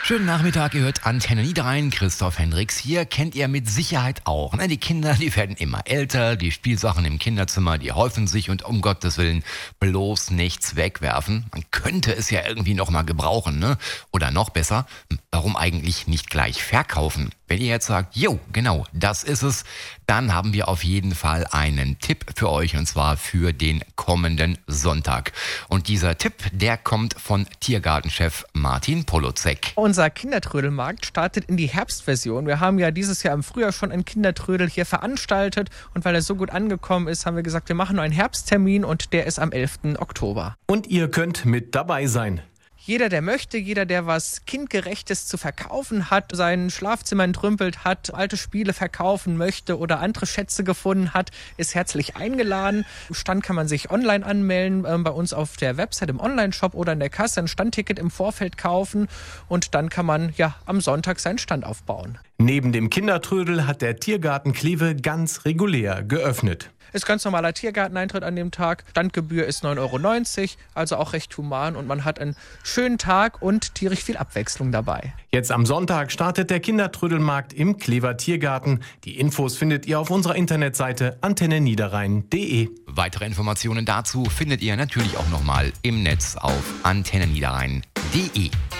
Schönen Nachmittag, ihr hört Antenne Niederrhein, Christoph Hendricks hier, kennt ihr mit Sicherheit auch. Die Kinder, die werden immer älter, die Spielsachen im Kinderzimmer, die häufen sich und um Gottes Willen bloß nichts wegwerfen. Man könnte es ja irgendwie noch mal gebrauchen, ne? Oder noch besser, warum eigentlich nicht gleich verkaufen? Wenn ihr jetzt sagt, jo, genau, das ist es, dann haben wir auf jeden Fall einen Tipp für euch und zwar für den kommenden Sonntag. Und dieser Tipp, der kommt von Tiergartenchef Martin Polozek. Unser Kindertrödelmarkt startet in die Herbstversion. Wir haben ja dieses Jahr im Frühjahr schon einen Kindertrödel hier veranstaltet und weil er so gut angekommen ist, haben wir gesagt, wir machen nur einen Herbsttermin und der ist am 11. Oktober. Und ihr könnt mit dabei sein. Jeder, der möchte, jeder, der was Kindgerechtes zu verkaufen hat, sein Schlafzimmer entrümpelt hat, alte Spiele verkaufen möchte oder andere Schätze gefunden hat, ist herzlich eingeladen. Im Stand kann man sich online anmelden, bei uns auf der Website im Onlineshop oder in der Kasse ein Standticket im Vorfeld kaufen und dann kann man ja am Sonntag seinen Stand aufbauen. Neben dem Kindertrödel hat der Tiergarten Kleve ganz regulär geöffnet. Ist ganz normaler Tiergarteneintritt an dem Tag. Standgebühr ist 9,90 €, also auch recht human und man hat einen schönen Tag und tierisch viel Abwechslung dabei. Jetzt am Sonntag startet der Kindertrödelmarkt im Klever Tiergarten. Die Infos findet ihr auf unserer Internetseite antenneniederrhein.de. Weitere Informationen dazu findet ihr natürlich auch nochmal im Netz auf antenneniederrhein.de.